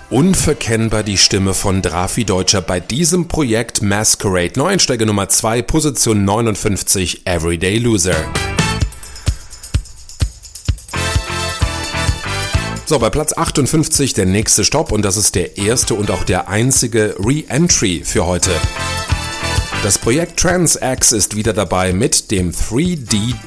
Unverkennbar die Stimme von Drafi Deutscher bei diesem Projekt Masquerade. Neueinsteiger Nummer 2, Position 59, Everyday Loser. So, bei Platz 58 der nächste Stopp und das ist der erste und auch der einzige Re-Entry für heute. Das Projekt Trans-X ist wieder dabei mit dem 3D